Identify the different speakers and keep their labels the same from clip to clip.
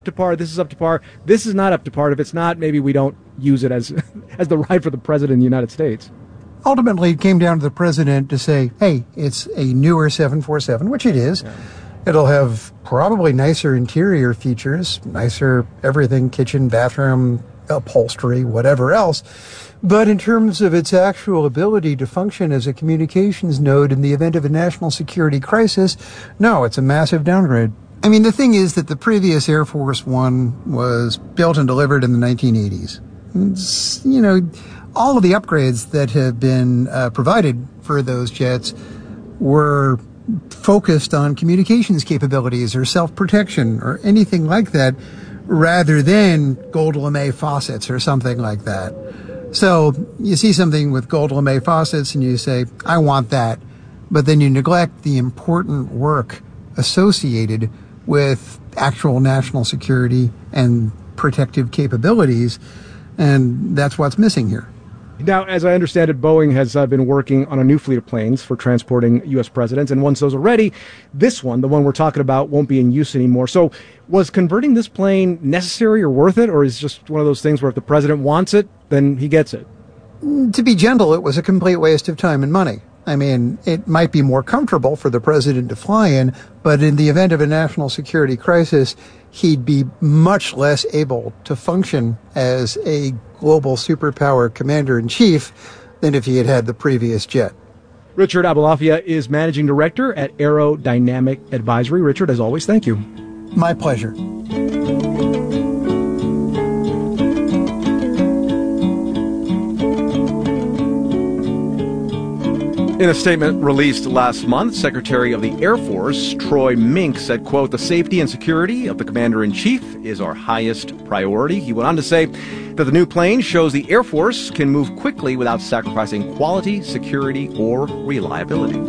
Speaker 1: to par, this is up to par, this is not up to par. If it's not, maybe we don't use it as as the ride for the president of the United States.
Speaker 2: Ultimately, it came down to the president to say, hey, it's a newer 747, which it is. Yeah. It'll have probably nicer interior features, nicer everything, kitchen, bathroom, upholstery, whatever else. But in terms of its actual ability to function as a communications node in the event of a national security crisis, no, it's a massive downgrade. I mean, the thing is that the previous Air Force One was built and delivered in the 1980s. It's, all of the upgrades that have been provided for those jets were focused on communications capabilities or self-protection or anything like that, rather than gold lame faucets or something like that. So you see something with gold lame faucets and you say, I want that. But then you neglect the important work associated with actual national security and protective capabilities. And that's what's missing here.
Speaker 1: Now, as I understand it, Boeing has been working on a new fleet of planes for transporting U.S. presidents. And once those are ready, this one, the one we're talking about, won't be in use anymore. So was converting this plane necessary or worth it? Or is it just one of those things where if the president wants it, then he gets it?
Speaker 2: To be gentle, it was a complete waste of time and money. I mean, it might be more comfortable for the president to fly in, but in the event of a national security crisis, he'd be much less able to function as a global superpower commander-in-chief than if he had had the previous jet.
Speaker 1: Richard Abalafia is managing director at Aerodynamic Advisory. Richard, as always, thank you.
Speaker 2: My pleasure.
Speaker 3: In a statement released last month, Secretary of the Air Force Troy Mink said, quote, the safety and security of the commander-in-chief is our highest priority. He went on to say that the new plane shows the Air Force can move quickly without sacrificing quality, security, or reliability.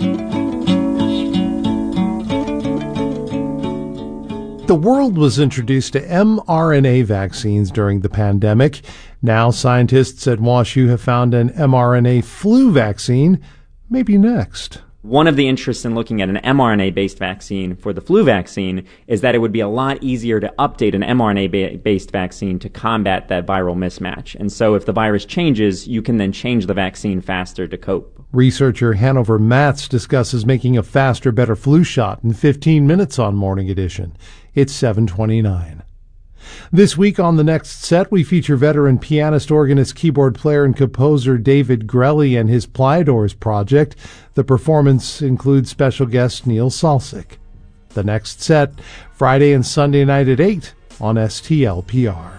Speaker 4: The world was introduced to mRNA vaccines during the pandemic. Now scientists at WashU have found an mRNA flu vaccine. Maybe next.
Speaker 5: One of the interests in looking at an mRNA-based vaccine for the flu vaccine is that it would be a lot easier to update an mRNA-based vaccine to combat that viral mismatch. And so if the virus changes, you can then change the vaccine faster to cope.
Speaker 4: Researcher Hanover Matz discusses making a faster, better flu shot in 15 minutes on Morning Edition. It's 7:29. This week on The Next Set, we feature veteran pianist, organist, keyboard player, and composer David Grelly and his Plydoors project. The performance includes special guest Neil Salsic. The Next Set, Friday and Sunday night at 8 on STLPR.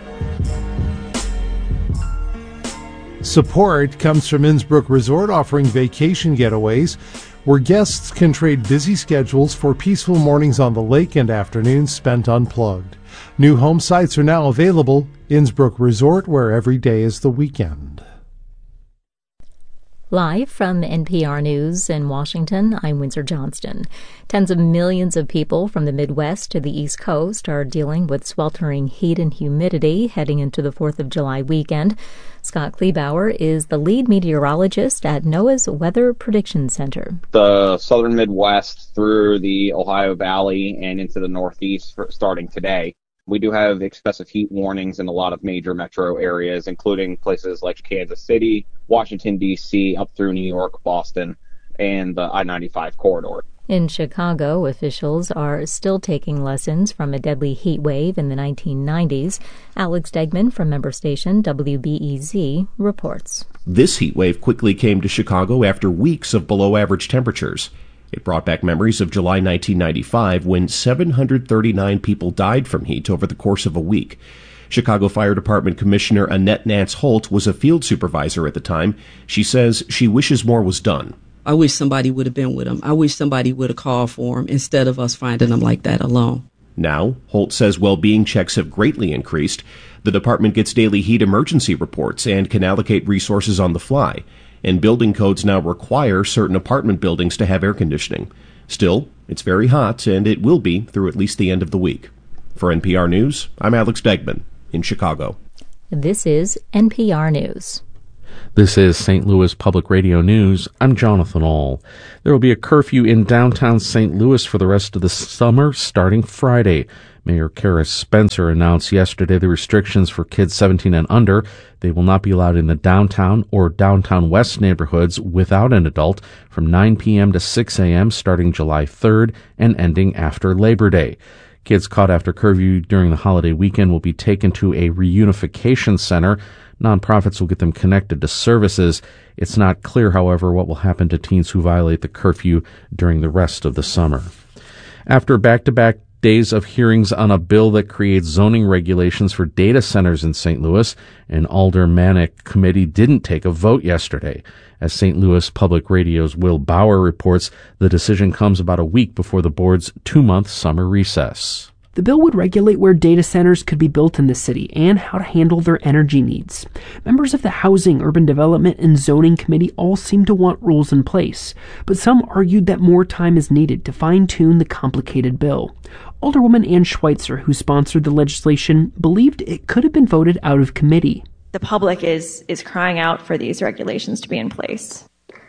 Speaker 4: Support comes from Innsbruck Resort, offering vacation getaways where guests can trade busy schedules for peaceful mornings on the lake and afternoons spent unplugged. New home sites are now available. Innsbruck Resort, where every day is the weekend.
Speaker 6: Live from NPR News in Washington, I'm Windsor Johnston. Tens of millions of people from the Midwest to the East Coast are dealing with sweltering heat and humidity heading into the 4th of July weekend. Scott Kleebauer is the lead meteorologist at NOAA's Weather Prediction Center.
Speaker 7: The southern Midwest through the Ohio Valley and into the Northeast starting today. We do have excessive heat warnings in a lot of major metro areas, including places like Kansas City, Washington, D.C., up through New York, Boston, and the I-95 corridor.
Speaker 6: In Chicago, officials are still taking lessons from a deadly heat wave in the 1990s. Alex Degman from member station WBEZ reports.
Speaker 8: This heat wave quickly came to Chicago after weeks of below-average temperatures. It brought back memories of July 1995 when 739 people died from heat over the course of a week. Chicago Fire Department Commissioner Annette Nance Holt was a field supervisor at the time. She says she wishes more was done.
Speaker 9: I wish somebody would have been with him. I wish somebody would have called for him instead of us finding him like that alone.
Speaker 8: Now, Holt says well-being checks have greatly increased. The department gets daily heat emergency reports and can allocate resources on the fly. And building codes now require certain apartment buildings to have air conditioning. Still, it's very hot, and it will be through at least the end of the week. For NPR News, I'm Alex Degman in Chicago.
Speaker 6: This is NPR News.
Speaker 10: This is St. Louis Public Radio News. I'm Jonathan Ahl. There will be a curfew in downtown St. Louis for the rest of the summer starting Friday. Mayor Kara Spencer announced yesterday the restrictions for kids 17 and under. They will not be allowed in the downtown or downtown west neighborhoods without an adult from 9 p.m. to 6 a.m. starting July 3rd and ending after Labor Day. Kids caught after curfew during the holiday weekend will be taken to a reunification center. Nonprofits will get them connected to services. It's not clear, however, what will happen to teens who violate the curfew during the rest of the summer. After back-to-back days of hearings on a bill that creates zoning regulations for data centers in St. Louis, an aldermanic committee didn't take a vote yesterday. As St. Louis Public Radio's Will Bauer reports, the decision comes about a week before the board's 2-month summer recess.
Speaker 11: The bill would regulate where data centers could be built in the city and how to handle their energy needs. Members of the Housing, Urban Development, and Zoning Committee all seem to want rules in place, but some argued that more time is needed to fine-tune the complicated bill. Alderwoman Ann Schweitzer, who sponsored the legislation, believed it could have been voted out of committee.
Speaker 12: The public is crying out for these regulations to be in place.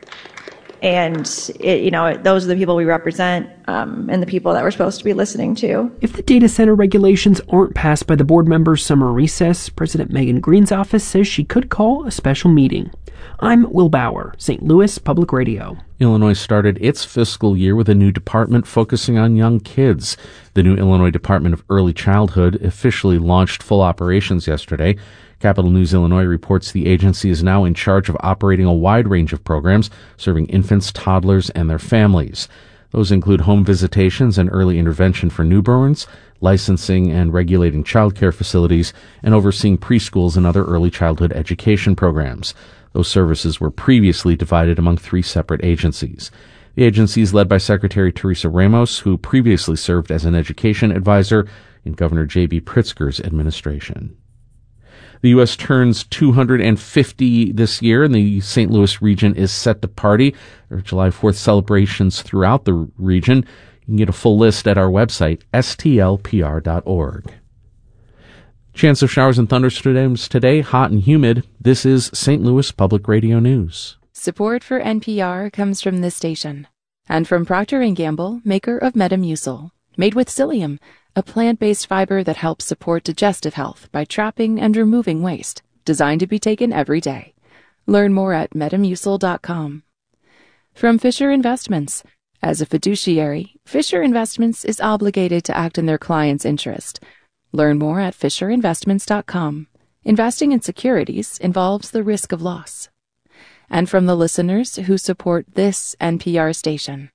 Speaker 12: And, those are the people we represent and the people that we're supposed to be listening to.
Speaker 11: If the data center regulations aren't passed by the board members' summer recess, President Megan Green's office says she could call a special meeting. I'm Will Bauer, St. Louis Public Radio.
Speaker 10: Illinois started its fiscal year with a new department focusing on young kids. The new Illinois Department of Early Childhood officially launched full operations yesterday. Capital News Illinois reports the agency is now in charge of operating a wide range of programs serving infants, toddlers, and their families. Those include home visitations and early intervention for newborns, licensing and regulating child care facilities, and overseeing preschools and other early childhood education programs. Those services were previously divided among 3 separate agencies. The agency is led by Secretary Teresa Ramos, who previously served as an education advisor in Governor J.B. Pritzker's administration. The U.S. turns 250 this year, and the St. Louis region is set to party. There are July 4th celebrations throughout the region. You can get a full list at our website, stlpr.org. Chance of showers and thunderstorms today, hot and humid. This is St. Louis Public Radio News.
Speaker 13: Support for NPR comes from this station and from Procter & Gamble, maker of Metamucil, made with psyllium, a plant-based fiber that helps support digestive health by trapping and removing waste, designed to be taken every day. Learn more at metamucil.com. From Fisher Investments. As a fiduciary, Fisher Investments is obligated to act in their client's interest. Learn more at fisherinvestments.com. Investing in securities involves the risk of loss. And from the listeners who support this NPR station.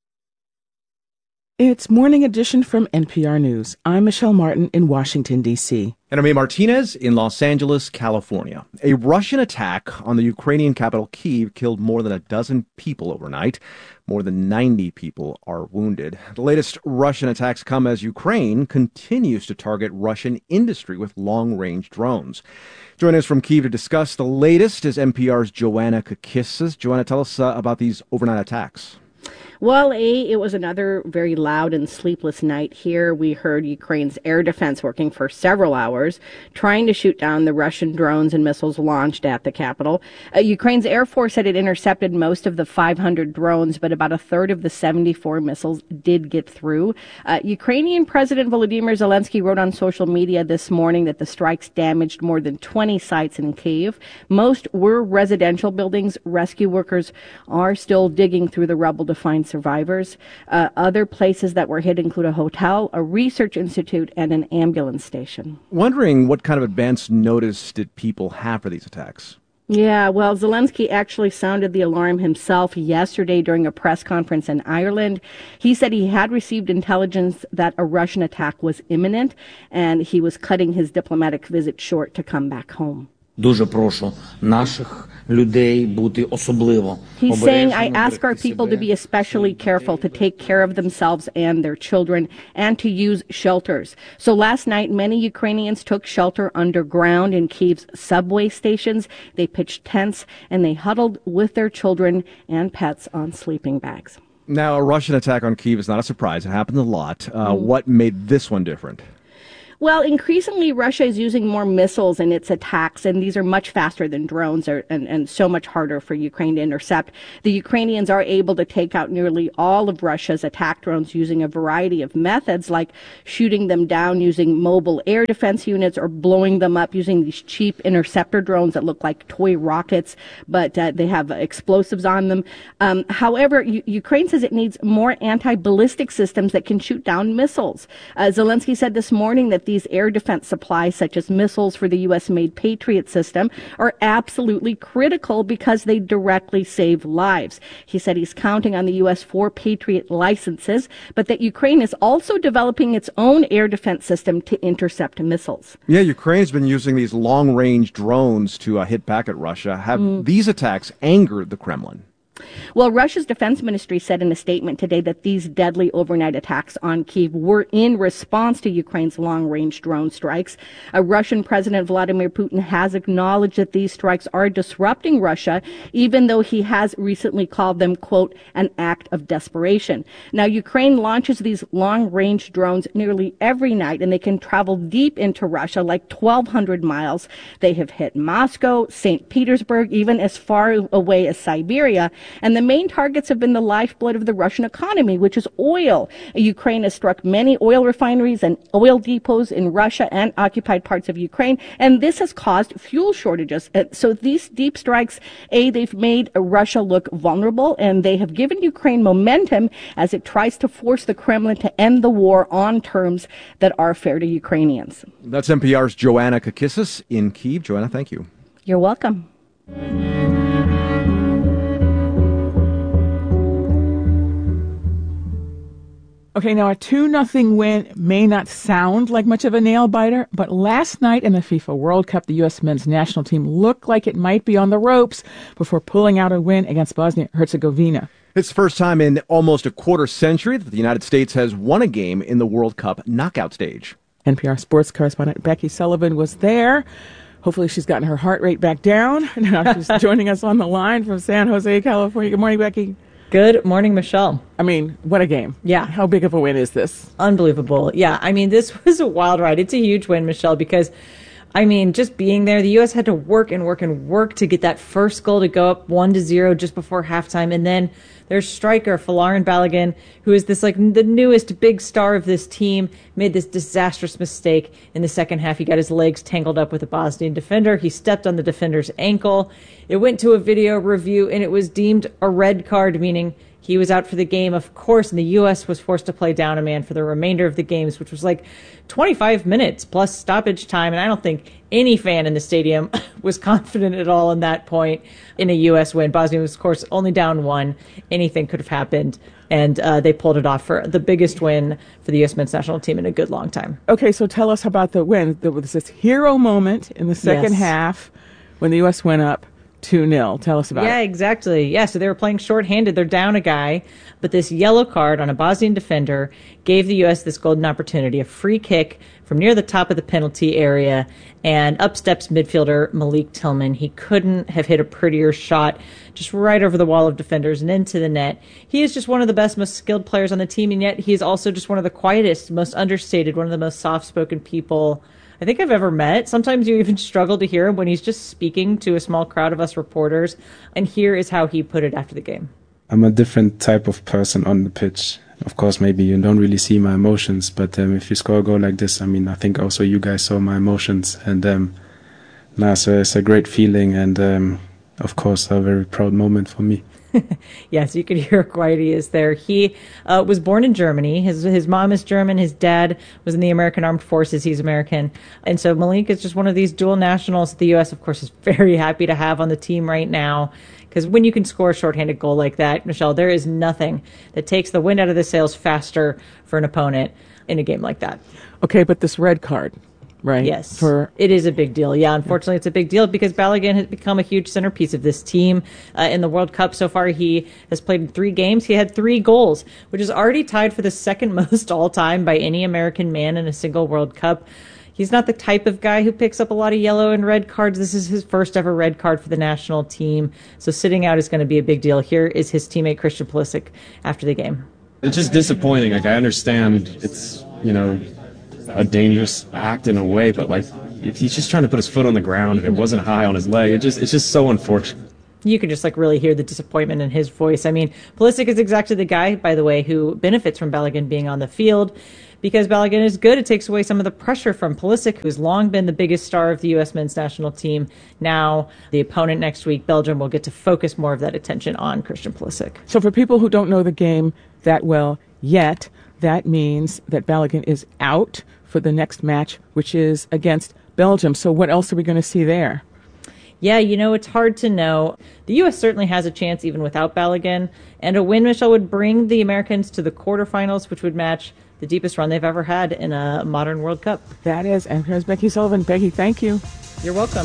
Speaker 14: It's Morning Edition from NPR News. I'm Michelle Martin in Washington, D.C.
Speaker 3: And I'm Martinez in Los Angeles, California. A Russian attack on the Ukrainian capital Kyiv killed more than a dozen people overnight. More than 90 people are wounded. The latest Russian attacks come as Ukraine continues to target Russian industry with long-range drones. Joining us from Kyiv to discuss the latest is NPR's Joanna Kakissis. Joanna, tell us about these overnight attacks.
Speaker 15: Well, it was another very loud and sleepless night here. We heard Ukraine's air defense working for several hours, trying to shoot down the Russian drones and missiles launched at the capital. Ukraine's Air Force said it intercepted most of the 500 drones, but about a third of the 74 missiles did get through. Ukrainian President Volodymyr Zelensky wrote on social media this morning that the strikes damaged more than 20 sites in Kyiv. Most were residential buildings. Rescue workers are still digging through the rubble to find survivors. Other places that were hit include a hotel, a research institute, and an ambulance station.
Speaker 3: Wondering what kind of advance notice did people have for these attacks?
Speaker 15: Yeah, well, Zelensky actually sounded the alarm himself yesterday during a press conference in Ireland. He said he had received intelligence that a Russian attack was imminent, and he was cutting his diplomatic visit short to come back home.
Speaker 16: Дуже прошу наших людей бути особливо.
Speaker 15: He's saying, I ask our people to be especially careful, to take care of themselves and their children, and to use shelters. So last night, many Ukrainians took shelter underground in Kyiv's subway stations. They pitched tents, and they huddled with their children and pets on sleeping bags.
Speaker 3: Now, a Russian attack on Kyiv is not a surprise. It happens a lot. What made this one different?
Speaker 15: Well, increasingly, Russia is using more missiles in its attacks, and these are much faster than drones and so much harder for Ukraine to intercept. The Ukrainians are able to take out nearly all of Russia's attack drones using a variety of methods, like shooting them down using mobile air defense units or blowing them up using these cheap interceptor drones that look like toy rockets, but they have explosives on them. However, Ukraine says it needs more anti-ballistic systems that can shoot down missiles. Zelensky said this morning that these air defense supplies, such as missiles for the U.S.-made Patriot system, are absolutely critical because they directly save lives. He said he's counting on the U.S. for Patriot licenses, but that Ukraine is also developing its own air defense system to intercept missiles.
Speaker 3: Yeah, Ukraine's been using these long-range drones to hit back at Russia. Have these attacks angered the Kremlin?
Speaker 15: Well, Russia's defense ministry said in a statement today that these deadly overnight attacks on Kyiv were in response to Ukraine's long-range drone strikes. Russian President Vladimir Putin has acknowledged that these strikes are disrupting Russia, even though he has recently called them, quote, an act of desperation. Now, Ukraine launches these long-range drones nearly every night, and they can travel deep into Russia, like 1,200 miles. They have hit Moscow, St. Petersburg, even as far away as Siberia. And the main targets have been the lifeblood of the Russian economy, which is oil. Ukraine has struck many oil refineries and oil depots in Russia and occupied parts of Ukraine, and this has caused fuel shortages. So these deep strikes, they've made Russia look vulnerable, and they have given Ukraine momentum as it tries to force the Kremlin to end the war on terms that are fair to Ukrainians.
Speaker 3: That's NPR's Joanna Kakissis in Kyiv. Joanna, thank you.
Speaker 15: You're welcome.
Speaker 17: Okay, now a 2-0 win may not sound like much of a nail-biter, but last night in the FIFA World Cup, the U.S. men's national team looked like it might be on the ropes before pulling out a win against Bosnia-Herzegovina.
Speaker 3: It's the first time in almost a quarter century that the United States has won a game in the World Cup knockout stage.
Speaker 17: NPR sports correspondent Becky Sullivan was there. Hopefully she's gotten her heart rate back down. Now she's joining us on the line from San Jose, California. Good morning, Becky.
Speaker 18: Good morning, Michelle.
Speaker 17: I mean, what a game.
Speaker 18: Yeah.
Speaker 17: How big of a win is this?
Speaker 18: Unbelievable. Yeah, I mean, this was a wild ride. It's a huge win, Michelle, because, I mean, just being there, the U.S. had to work and work and work to get that first goal to go up 1-0 just before halftime. And then their striker, Folarin Balogun, who is this, like, the newest big star of this team, made this disastrous mistake in the second half. He got his legs tangled up with a Bosnian defender. He stepped on the defender's ankle. It went to a video review, and it was deemed a red card, meaning he was out for the game, of course, and the U.S. was forced to play down a man for the remainder of the games, which was like 25 minutes plus stoppage time. And I don't think any fan in the stadium was confident at all in that point in a U.S. win. Bosnia was, of course, only down 1. Anything could have happened. And they pulled it off for the biggest win for the U.S. men's national team in a good long time.
Speaker 17: Okay, so tell us about the win. There was this hero moment in the second half when the U.S. went up 2-0. Tell us about it.
Speaker 18: Yeah, exactly. Yeah, so they were playing shorthanded. They're down a guy, but this yellow card on a Bosnian defender gave the U.S. this golden opportunity, a free kick from near the top of the penalty area, and up steps midfielder Malik Tillman. He couldn't have hit a prettier shot, just right over the wall of defenders and into the net. He is just one of the best, most skilled players on the team, and yet he is also just one of the quietest, most understated, one of the most soft-spoken people I think I've ever met. Sometimes you even struggle to hear him when he's just speaking to a small crowd of us reporters. And here is how he put it after the game.
Speaker 19: I'm a different type of person on the pitch. Of course, maybe you don't really see my emotions, but if you score a goal like this, I mean, I think also you guys saw my emotions. And so it's a great feeling and, of course, a very proud moment for me.
Speaker 18: Yes, you could hear how quiet he is there. He was born in Germany. His mom is German. His dad was in the American Armed Forces. He's American. And so Malik is just one of these dual nationals that the U.S., of course, is very happy to have on the team right now. Because when you can score a shorthanded goal like that, Michelle, there is nothing that takes the wind out of the sails faster for an opponent in a game like that.
Speaker 17: Okay, but this red card, right?
Speaker 18: Yes, it is a big deal. Yeah, unfortunately, it's a big deal because Balogun has become a huge centerpiece of this team in the World Cup. So far, he has played in 3 games. He had 3 goals, which is already tied for the second most all-time by any American man in a single World Cup. He's not the type of guy who picks up a lot of yellow and red cards. This is his first ever red card for the national team. So sitting out is going to be a big deal. Here is his teammate Christian Pulisic after the game.
Speaker 20: It's just disappointing. Like, I understand it's, a dangerous act in a way, but like if he's just trying to put his foot on the ground and it wasn't high on his leg, it's just so unfortunate.
Speaker 18: You can just really hear the disappointment in his voice. I mean, Pulisic is exactly the guy, by the way, who benefits from Balogun being on the field. Because Balogun is good, it takes away some of the pressure from Pulisic, who's long been the biggest star of the U.S. men's national team. Now, the opponent next week, Belgium, will get to focus more of that attention on Christian Pulisic.
Speaker 17: So for people who don't know the game that well yet, that means that Balogun is out for the next match, which is against Belgium. So what else are we going to see there?
Speaker 18: Yeah, it's hard to know. The U.S. certainly has a chance even without Balogun, and a win, Michelle, would bring the Americans to the quarterfinals, which would match the deepest run they've ever had in a modern World Cup.
Speaker 17: That is, and here's Becky Sullivan. Becky, thank you.
Speaker 18: You're welcome.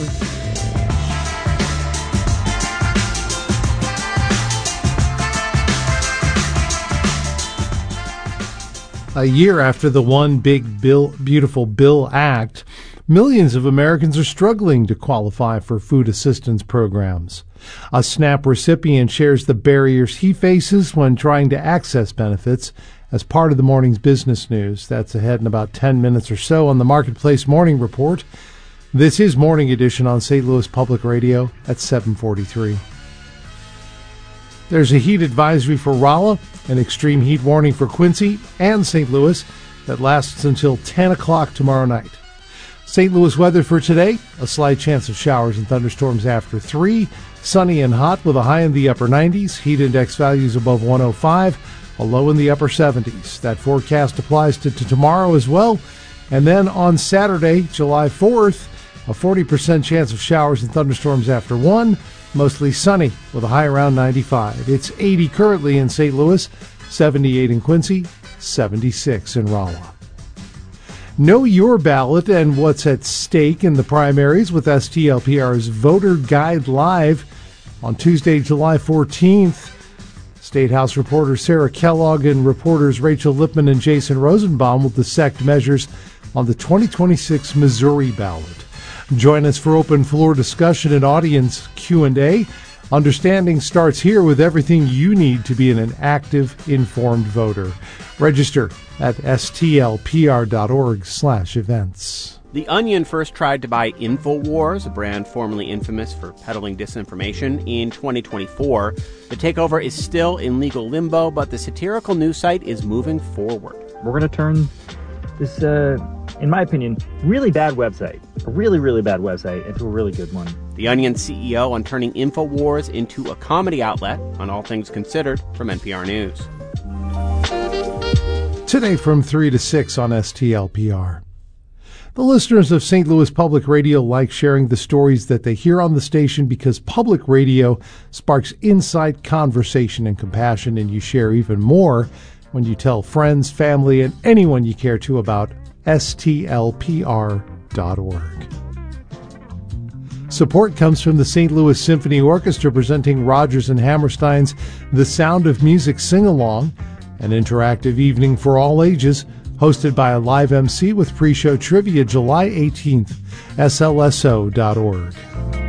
Speaker 4: A year after the One Big Beautiful Bill Act, millions of Americans are struggling to qualify for food assistance programs. A SNAP recipient shares the barriers he faces when trying to access benefits as part of the morning's business news. That's ahead in about 10 minutes or so on the Marketplace Morning Report. This is Morning Edition on St. Louis Public Radio at 7:43. There's a heat advisory for Rolla, an extreme heat warning for Quincy and St. Louis that lasts until 10 o'clock tomorrow night. St. Louis weather for today, a slight chance of showers and thunderstorms after 3, sunny and hot with a high in the upper 90s, heat index values above 105, a low in the upper 70s. That forecast applies to tomorrow as well. And then on Saturday, July 4th, a 40% chance of showers and thunderstorms after 1, mostly sunny with a high around 95. It's 80 currently in St. Louis, 78 in Quincy, 76 in Rolla. Know your ballot and what's at stake in the primaries with STLPR's Voter Guide Live on Tuesday, July 14th. State House reporter Sarah Kellogg and reporters Rachel Lippman and Jason Rosenbaum will dissect measures on the 2026 Missouri ballot. Join us for open floor discussion and audience Q&A. Understanding starts here with everything you need to be an active, informed voter. Register at stlpr.org/events.
Speaker 21: The Onion first tried to buy InfoWars, a brand formerly infamous for peddling disinformation, in 2024. The takeover is still in legal limbo, but the satirical news site is moving forward.
Speaker 22: We're going to turn this, in my opinion, really bad website, a really, really bad website, into a really good one.
Speaker 21: The Onion CEO on turning InfoWars into a comedy outlet on All Things Considered from NPR News.
Speaker 4: Today from 3 to 6 on STLPR. The listeners of St. Louis Public Radio like sharing the stories that they hear on the station because public radio sparks insight, conversation, and compassion, and you share even more when you tell friends, family, and anyone you care to about stlpr.org. Support comes from the St. Louis Symphony Orchestra presenting Rodgers and Hammerstein's The Sound of Music Sing-Along, an interactive evening for all ages, hosted by a live MC with pre-show trivia July 18th, slso.org.